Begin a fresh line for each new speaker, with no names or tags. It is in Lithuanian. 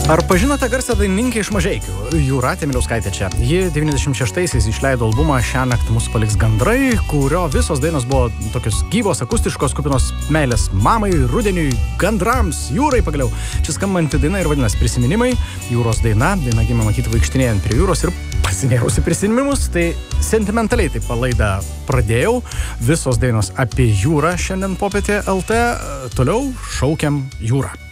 Ar pažinote garsę dainininkę iš Mažeikių? Jūratė Miliauskaitė čia. Ji 96-aisiais išleido albumą Šiąnakt mus paliks gandrai, kurio visos dainos buvo tokios gyvos, akustiškos, kupinos meilės mamai, rudeniui, gandrams, jūrai pagaliau. Čia skambanti daina ir vadinasi Prisiminimai. Jūros daina gimė matyti vaikštinėjant prie jūros ir pasinėrusi prisiminimus. Tai sentimentaliai taip laidą pradėjau. Visos dainos apie jūrą šiandien popietė LT. Toliau šaukiam jūrą.